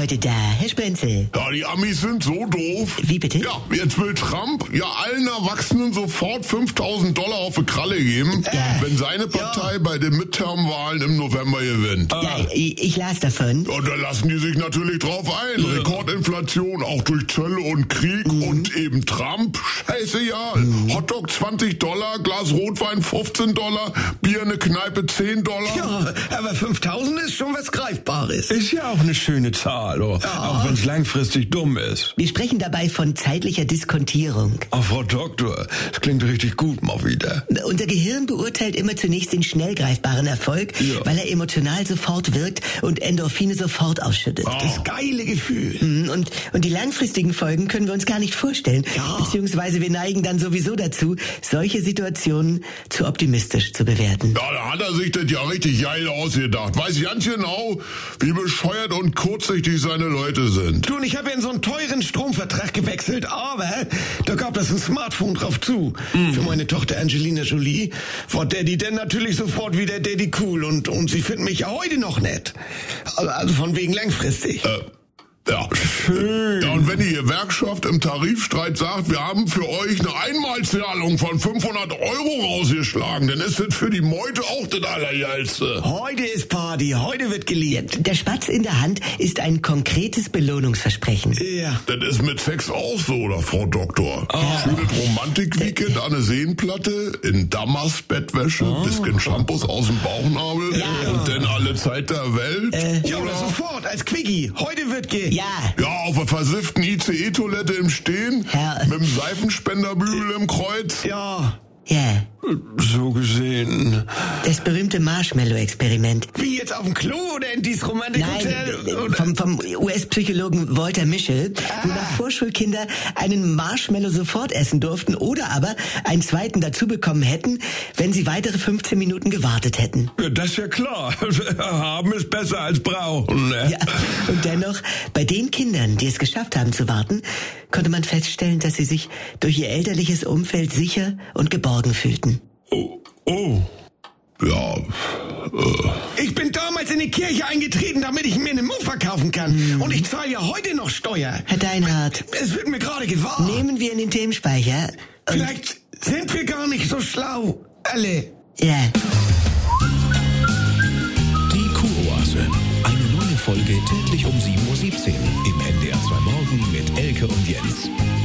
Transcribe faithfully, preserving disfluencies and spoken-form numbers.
heute da, Herr Sprenzel? Ja, die Amis sind so doof. Wie bitte? Ja, jetzt will Trump ja allen Erwachsenen sofort fünftausend Dollar auf die Kralle geben, Ja. wenn seine Partei ja. bei den Midterm-Wahlen im November gewinnt. Ja, ich, ich las davon. Und da lassen die sich natürlich drauf ein. Ja. Rekordinflation, auch durch Zölle und Krieg mhm. und eben Trump. Scheißegal. Mhm. Hotdog zwanzig Dollar, Glas Rotwein fünfzehn Dollar, Bier in der Kneipe zehn Dollar. Ja, aber fünftausend ist schon was Greifbares. Ist ja auch eine schöne Zahl, oh. ja. auch wenn es langfristig dumm ist. Wir sprechen dabei von zeitlicher Diskontierung. Ach, Frau Doktor, das klingt richtig gut mal wieder. Unser Gehirn beurteilt immer zunächst den schnell greifbaren Erfolg, ja. weil er emotional sofort wirkt und Endorphine sofort ausschüttet. Oh. Das geile Gefühl. Und, und die langfristigen Folgen können wir uns gar nicht vorstellen. Ja. Beziehungsweise wir neigen dann sowieso dazu, solche Situationen zu optimistisch zu bewerten. Ja, da hat er sich das ja richtig geil ausgedacht. Weiß ganz genau, wie bescheuert und kurzsichtig seine Leute sind. Du, und ich habe ja in so einen teuren Stromvertrag gewechselt, aber da gab das ein Smartphone drauf zu. Mm. Für meine Tochter Angelina Jolie war Daddy denn natürlich sofort wieder Daddy cool und, und sie finden mich ja heute noch nett. Also von wegen langfristig. Äh. Ja, schön. Ja, und wenn die Gewerkschaft im Tarifstreit sagt, wir haben für euch eine Einmalzahlung von fünfhundert Euro rausgeschlagen, dann ist das für die Meute auch das Allergeilste. Heute ist Party, heute wird geliebt. Der Spatz in der Hand ist ein konkretes Belohnungsversprechen. Ja. Das ist mit Sex auch so, oder Frau Doktor? Oh. Schönes Romantik-Weekend an der Seenplatte, in Damast-Bettwäsche, oh. bisschen Shampoos aus dem Bauchnabel ja. und dann alle Zeit der Welt. Äh. Ja, oder sofort, als Quickie. Heute wird ge... Ja. Ja, auf der versifften I C E-Toilette im Stehen, ja. mit dem Seifenspenderbügel im Kreuz. Ja. Ja. So gesehen. Das berühmte Marshmallow-Experiment. Wie jetzt auf dem Klo oder in dieses Romantikhotel? Nein, vom, vom U S-Psychologen Walter Mischel, ah. wonach Vorschulkinder einen Marshmallow sofort essen durften oder aber einen zweiten dazu bekommen hätten, wenn sie weitere fünfzehn Minuten gewartet hätten. Ja, das ist ja klar. Haben ist besser als brauchen. Ne? Ja, und dennoch, bei den Kindern, die es geschafft haben zu warten, konnte man feststellen, dass sie sich durch ihr elterliches Umfeld sicher und geborgen fühlten. Oh, oh. Ja, äh. Ich bin damals in die Kirche eingetreten, damit ich mir eine Mofa kaufen kann. Hm. Und ich zahle ja heute noch Steuer. Herr Deinhardt. Es wird mir gerade gewahr. Nehmen wir in den Themenspeicher. Vielleicht sind wir gar nicht so schlau. Alle. Ja. Die Kuroase. Eine neue Folge täglich um sieben Uhr siebzehn im N D R zwei Morgen mit Elke und Jens.